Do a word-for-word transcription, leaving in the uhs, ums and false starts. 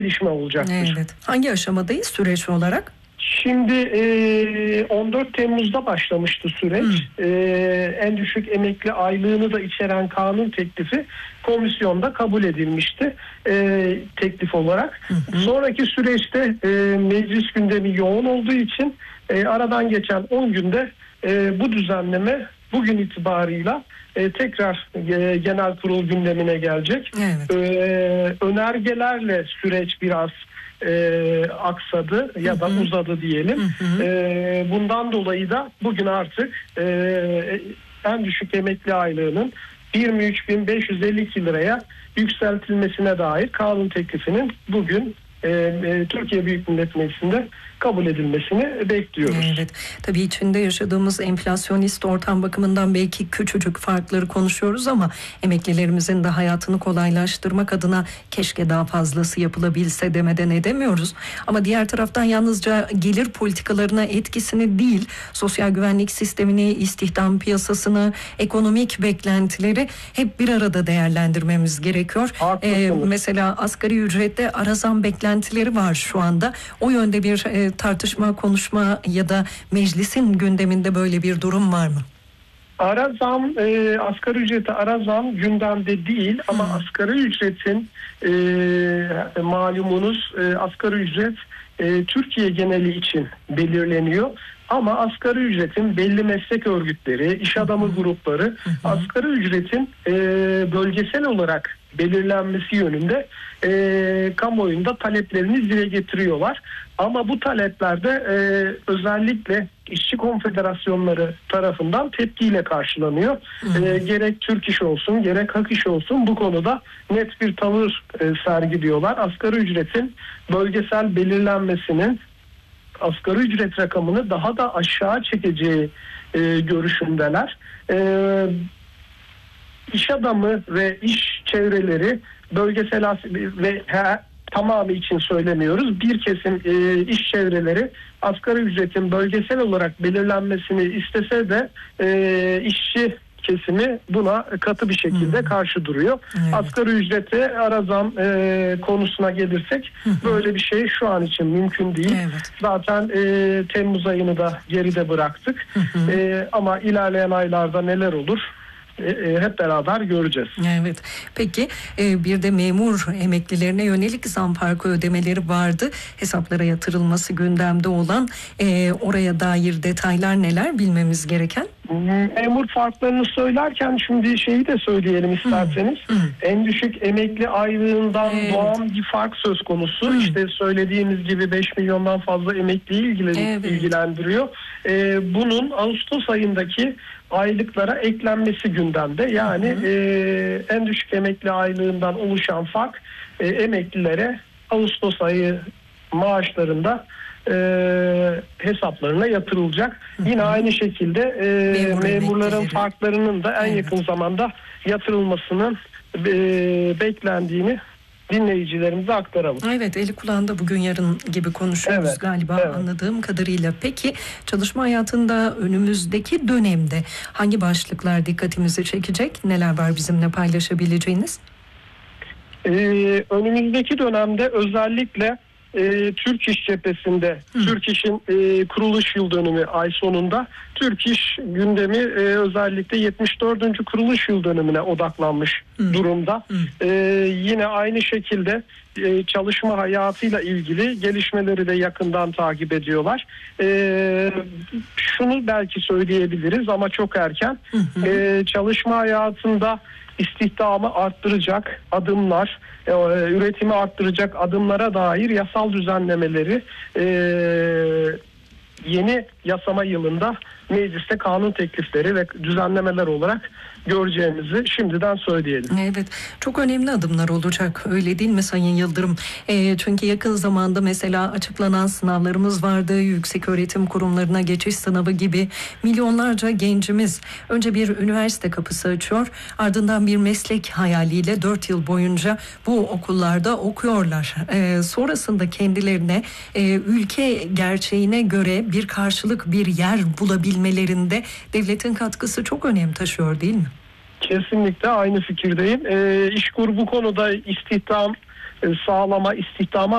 gelişme olacaktır. Evet. Hangi aşamadayız süreç olarak? Şimdi e, on dört Temmuz'da başlamıştı süreç. E, en düşük emekli aylığını da içeren kanun teklifi komisyonda kabul edilmişti e, teklif olarak. Hı hı. Sonraki süreçte e, meclis gündemi yoğun olduğu için e, aradan geçen on günde e, bu düzenleme bugün itibarıyla e, tekrar e, genel kurul gündemine gelecek. Evet. E, önergelerle süreç biraz E, aksadı ya da hı hı. uzadı diyelim. Hı hı. E, bundan dolayı da bugün artık e, en düşük emekli aylığının yirmi üç bin beş yüz elli iki liraya yükseltilmesine dair kanun teklifinin bugün e, e, Türkiye Büyük Millet Meclisi'nde kabul edilmesini bekliyoruz. Evet. Tabii içinde yaşadığımız enflasyonist ortam bakımından belki küçücük farkları konuşuyoruz ama emeklilerimizin de hayatını kolaylaştırmak adına keşke daha fazlası yapılabilse demeden edemiyoruz. Ama diğer taraftan yalnızca gelir politikalarına etkisini değil, sosyal güvenlik sistemini, istihdam piyasasını, ekonomik beklentileri hep bir arada değerlendirmemiz gerekiyor. Ee, mesela asgari ücrette ara zam beklentileri var şu anda. O yönde bir e, tartışma, konuşma ya da meclisin gündeminde böyle bir durum var mı? Ara zam, e, asgari ücrete ara zam gündemde değil ama hmm. asgari ücretin e, malumunuz e, asgari ücret e, Türkiye geneli için belirleniyor. Ama asgari ücretin belli meslek örgütleri, iş adamı hmm. grupları hmm. asgari ücretin e, bölgesel olarak belirlenmesi yönünde e, kamuoyunda taleplerini dile getiriyorlar. Ama bu taleplerde e, özellikle işçi konfederasyonları tarafından tepkiyle karşılanıyor. Hmm. E, gerek Türk İş olsun, gerek Hak İş olsun bu konuda net bir tavır e, sergiliyorlar. Asgari ücretin bölgesel belirlenmesinin asgari ücret rakamını daha da aşağı çekeceği e, görüşündeler. E, iş adamı ve iş çevreleri bölgesel ve he, tamamı için söylemiyoruz. Bir kesim e, iş çevreleri asgari ücretin bölgesel olarak belirlenmesini istese de e, işçi kesimi buna katı bir şekilde hmm. karşı duruyor. Evet. Asgari ücrete ara zam e, konusuna gelirsek hmm. böyle bir şey şu an için mümkün değil. Evet. Zaten e, Temmuz ayını da geride bıraktık. Hmm. E, ama ilerleyen aylarda neler olur? Hep beraber göreceğiz. Evet. Peki bir de memur emeklilerine yönelik zam farkı ödemeleri vardı. Hesaplara yatırılması gündemde olan oraya dair detaylar neler bilmemiz gereken? Memur farklarını söylerken şimdi şeyi de söyleyelim isterseniz. Hmm. Hmm. En düşük emekli aylığından evet. doğan bir fark söz konusu. Hmm. İşte söylediğimiz gibi beş milyondan fazla emekliyi evet. ilgilendiriyor. Ee, bunun Ağustos ayındaki aylıklara eklenmesi gündemde. Yani hı hı. E, en düşük emekli aylığından oluşan fark e, emeklilere Ağustos ayı maaşlarında e, hesaplarına yatırılacak. Hı hı. Yine aynı şekilde e, Memur memurların emeklileri. farklarının da en evet. yakın zamanda yatırılmasının e, beklendiğini dinleyicilerimize aktaralım. Evet, eli kulağında bugün yarın gibi konuşuyoruz evet, galiba evet. anladığım kadarıyla. Peki çalışma hayatında önümüzdeki dönemde hangi başlıklar dikkatimizi çekecek? Neler var bizimle paylaşabileceğiniz? Ee, önümüzdeki dönemde özellikle e, Türk İş cephesinde, Hı. Türk İş'in e, kuruluş yıl dönümü ay sonunda Türk İş gündemi e, özellikle yetmiş dördüncü kuruluş yıl dönümüne odaklanmış Hı. durumda. Hı. E, yine aynı şekilde e, çalışma hayatıyla ilgili gelişmeleri de yakından takip ediyorlar. E, şunu belki söyleyebiliriz ama çok erken. Hı. E, çalışma hayatında istihdamı arttıracak adımlar, e, üretimi arttıracak adımlara dair yasal düzenlemeleri e, yeni yasama yılında mecliste kanun teklifleri ve düzenlemeler olarak göreceğimizi şimdiden söyleyelim. Evet, çok önemli adımlar olacak, öyle değil mi Sayın Yıldırım? E, çünkü yakın zamanda mesela açıklanan sınavlarımız vardı, yüksek öğretim kurumlarına geçiş sınavı gibi milyonlarca gencimiz önce bir üniversite kapısı açıyor, ardından bir meslek hayaliyle dört yıl boyunca bu okullarda okuyorlar. E, sonrasında kendilerine e, ülke gerçeğine göre bir karşılık, bir yer bulabilmelerinde devletin katkısı çok önem taşıyor, değil mi? Kesinlikle aynı fikirdeyim. E, İşkur bu konuda istihdam e, sağlama, istihdama